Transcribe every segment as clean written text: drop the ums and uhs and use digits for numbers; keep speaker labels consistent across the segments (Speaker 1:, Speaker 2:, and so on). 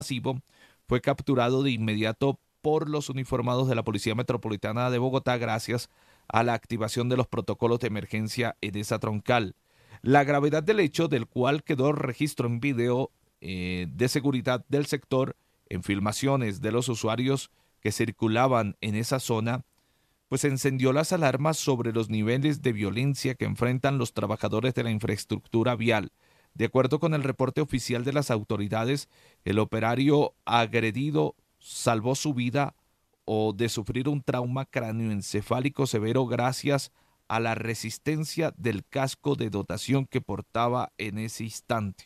Speaker 1: masivo, fue capturado de inmediato por los uniformados de la Policía Metropolitana de Bogotá gracias a la activación de los protocolos de emergencia en esa troncal. La gravedad del hecho, del cual quedó registro en video de seguridad del sector, en filmaciones de los usuarios que circulaban en esa zona, pues encendió las alarmas sobre los niveles de violencia que enfrentan los trabajadores de la infraestructura vial. De acuerdo con el reporte oficial de las autoridades, el operario agredido salvó su vida o de sufrir un trauma cráneoencefálico severo gracias a la resistencia del casco de dotación que portaba en ese instante.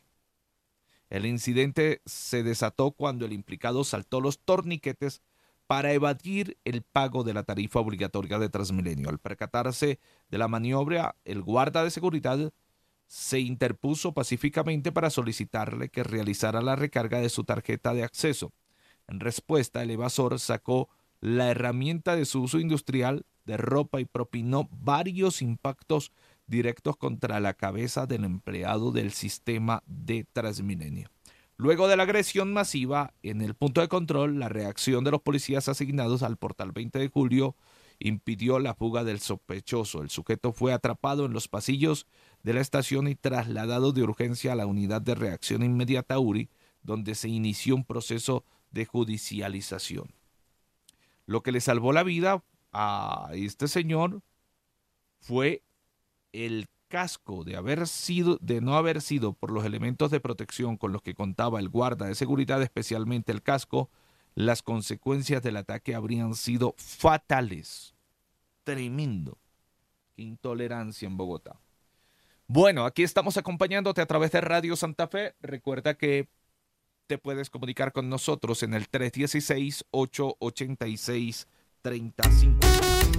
Speaker 1: El incidente se desató cuando el implicado saltó los torniquetes para evadir el pago de la tarifa obligatoria de Transmilenio. Al percatarse de la maniobra, el guarda de seguridad se interpuso pacíficamente para solicitarle que realizara la recarga de su tarjeta de acceso. En respuesta, el evasor sacó la herramienta de su uso industrial de ropa y propinó varios impactos directos contra la cabeza del empleado del sistema de Transmilenio. Luego de la agresión masiva en el punto de control, la reacción de los policías asignados al portal 20 de julio impidió la fuga del sospechoso. El sujeto fue atrapado en los pasillos de la estación y trasladado de urgencia a la unidad de reacción inmediata URI, donde se inició un proceso de judicialización. Lo que le salvó la vida a este señor fue el casco de no haber sido por los elementos de protección con los que contaba el guarda de seguridad, especialmente el casco, las consecuencias del ataque habrían sido fatales. Tremendo. Intolerancia en Bogotá. Bueno, aquí estamos acompañándote a través de Radio Santa Fe. Recuerda que te puedes comunicar con nosotros en el 316-886-3050.